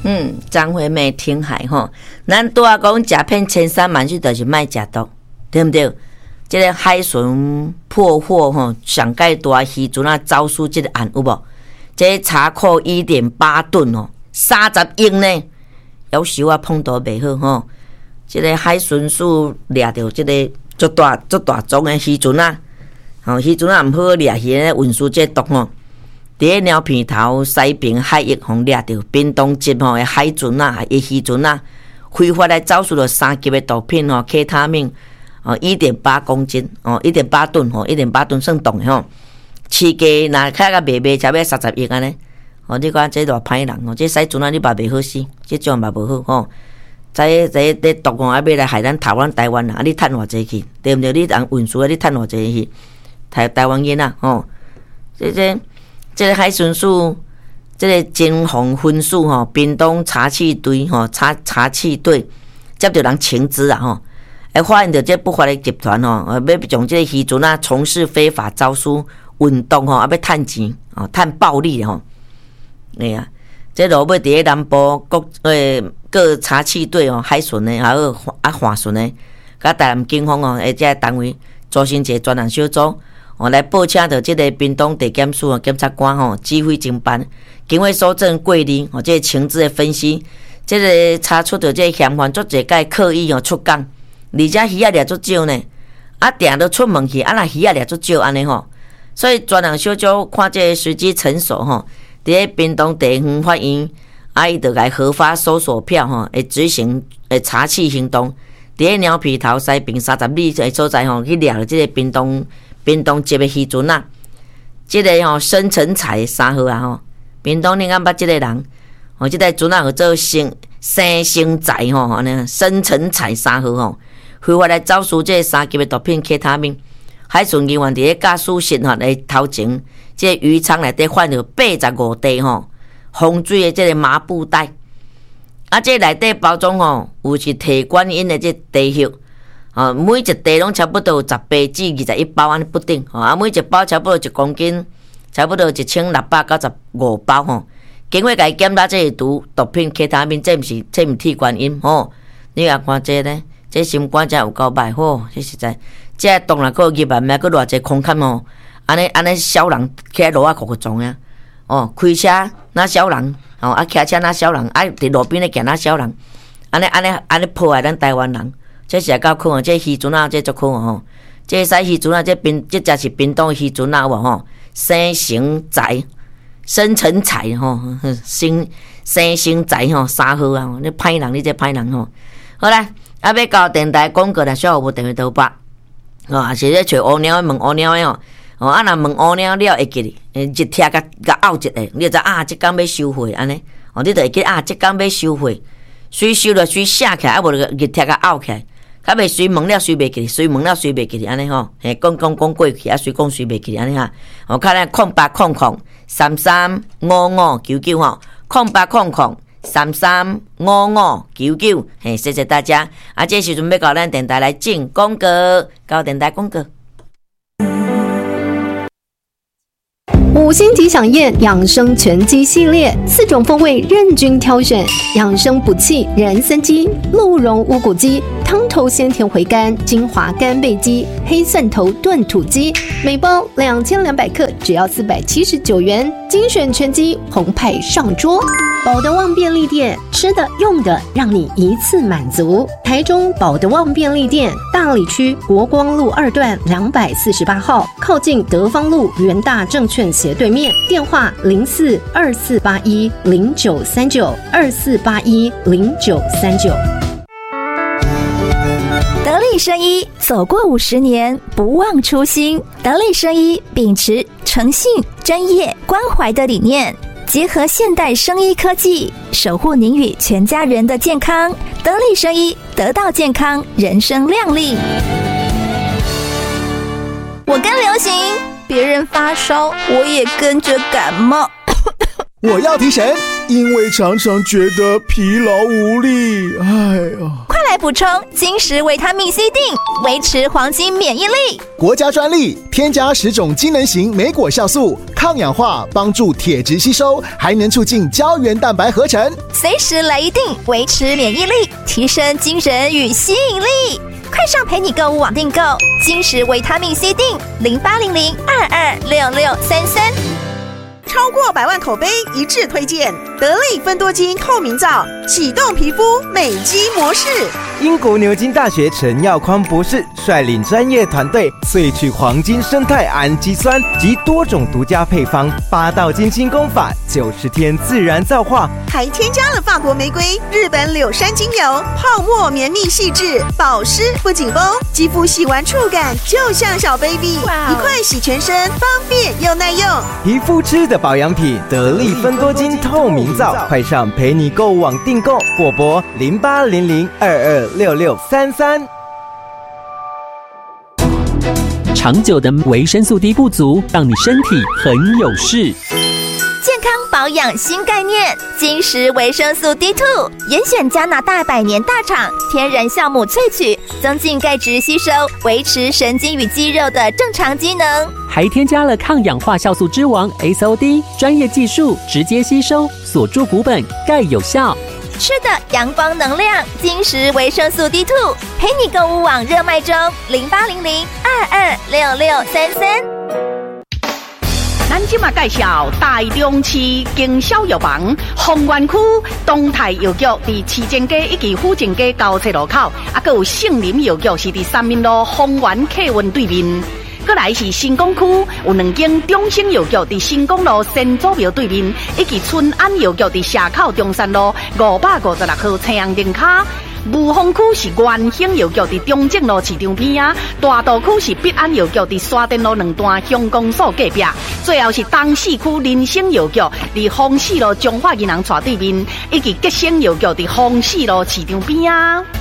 张惠妹听海吼，咱拄啊讲食片13万岁，就是卖食毒，对不对？这个海巡破获吼，上盖大渔船啊走私这个案有无？这查扣 1.8 吨哦，30亿呢，有时啊碰到袂好吼。这个海巡署掠到这个足大宗的渔船啊，吼渔船啊毋好掠去运输这毒吼。伫个鸟片头西边海域互掠到屏东籍吼的海船啊，渔船啊，非法来走私了3级的毒品吼，K 他命1.8公斤1.8吨1.8吨算重的吼。市价若开个卖差不多30亿安尼。你讲这偌歹人这驶船啊你嘛袂好死，这种嘛无好吼。这毒吼还要来害咱台湾啊，你趁偌济去，对不对？你人运输你趁偌济去，台湾囡仔吼，这个海巡署，这个警方分署吼，屏东查缉队吼，查缉队接到人情资啊吼，发现到这不法的集团吼，要将这个渔船啊从事非法走私运动吼，要趁钱趁暴利吼，哎呀，这落尾伫南部各查缉队哦，海巡的还有华巡的，甲台南警方哦，这单位组成一个专案小组。来报请到这个屏东地检署检察官指挥侦办，经过搜证过程这个情资的分析，这个查出到这个嫌犯足侪个刻意出港，而且鱼仔掠足少呢，定都出门去，若鱼仔掠足少安尼吼，所以专案小组看这个时机成熟伫咧屏东地方法院，伊就来核发搜索票会执行查缉行动，伫咧鸟皮头西边30里的所在去掠了这个屏东籍的渔船啊，这个申成才3号啊屏东你敢捌这个人这个船啊叫做生财申成才3号非法来走私这3级的毒品 K 他命，海巡人员伫咧驾驶室来头前，这渔场内底发现85袋封水的这个麻布袋，这内底包装有是铁观音的这地叶。每一袋拢差不多18至21包安尼不等，每一包差不多1公斤，差不多1695包经过甲伊检查，这是毒品 K 他命，这毋铁观音你也看这呢，这心肝真有够歹这实在，这当然个入万命，个偌济空间安尼小人起来路啊，酷撞啊，开车那小人骑车那小人，伫路边咧行那小人，安尼破坏咱台湾人。这是够可能，这渔船啊，这足可能这驶渔船啊，这才是屏东渔船啊，有无生成才生成才3号啊，你歹人，你这歹人好啦，要到电台广告啦，小有无电话倒拨也是咧找乌鸟问乌鸟的若问乌鸟了会记哩，一听甲拗一下，你就知这工要收费安尼，你就会记这工要收费，随收了随写起来，无就日听甲拗起来。较袂随问了随袂记，随问了随袂记安尼讲过去随讲随袂记安尼看咱08003355990800335599谢谢大家这时阵要到咱电台来进广告，到电台广告。 5星级饗宴养生全鸡系列，4种风味任君挑选，养生补气人参鸡、鹿茸乌骨鸡、汤头鲜甜回甘精华干贝鸡、黑蒜头炖土鸡，每包2200克，只要479元，精选全鸡澎湃上桌。保德旺便利店，吃的用的让你一次满足。台中保德旺便利店，大里区国光路2段248号，靠近德芳路元大证券斜对面，电话042481093924810939。 得力生医走过50年，不忘初心。得力生医秉持诚信、专业、关怀的理念，结合现代生医科技，守护您与全家人的健康。得力生医，得到健康，人生亮丽。我跟流行，别人发烧，我也跟着感冒。 我要提神，因为常常觉得疲劳无力。哎呀， 快来来补充金石维他命 C 锭，维持黄金免疫力。 国家专利，添加10种机能型莓果酵素，抗氧化，帮助铁质吸收，还能促进胶原蛋白合成。 随时来一锭，维持免疫力，提升精神与吸引力。快上陪你购物网订购金石维他命 C 锭，0800226633。 超过100万口碑一致推荐得力芬多精透明皂，启动皮肤美肌模式。 英国牛津大学陈耀匡博士率领专业团队萃取黄金生态氨基酸及多种独家配方，8道金清功法，90天自然皂化， 还添加了法国玫瑰、日本柳杉精油，泡沫绵密细致，保湿不紧绷，肌肤洗完触感就像小 baby， 一块洗全身，方便又耐用。 皮肤吃的保养品，得力芬多精透明皂，快上陪你购物网订购，或拨0800226633。 长久的维生素 D 不足，让你身体很有事。 健康保养新概念，金石维生素 D2， 严选加拿大100年大厂天然酵母萃取，增进钙质吸收，维持神经与肌肉的正常机能。 还添加了抗氧化酵素之王 SOD， 专业技术，直接吸收，锁住骨本，钙有效。 吃的阳光能量，金石维生素 D2， 陪你购物网热卖中，0800226633。 咱今嘛介绍台中市经销药房丰原区东泰药局，伫市前街以及府前街交叉路口，还有杏林药局是伫3民路丰原客运对面。过来是新港区有2间中兴药局，伫新港路先祖庙对面，以及春安药局伫社口中山路556号青阳灯卡。雾峰区是元兴药局伫中正路市场边啊，大道区是必安药局伫沙甸路2段乡公所隔壁，最后是东市区林兴药局伫丰市路中华银行斜对面，以及吉兴药局伫丰市路市场边啊。